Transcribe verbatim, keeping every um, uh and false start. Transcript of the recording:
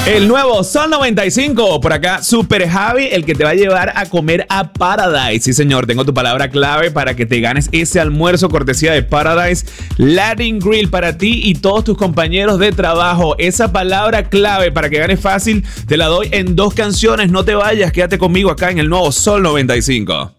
El nuevo Sol noventa y cinco, por acá Super Javi, el que te va a llevar a comer a Paradise. Sí señor, tengo tu palabra clave para que te ganes ese almuerzo cortesía de Paradise Latin Grill para ti y todos tus compañeros de trabajo. Esa palabra clave para que ganes fácil te la doy en dos canciones. No te vayas, quédate conmigo acá en el nuevo Sol noventa y cinco.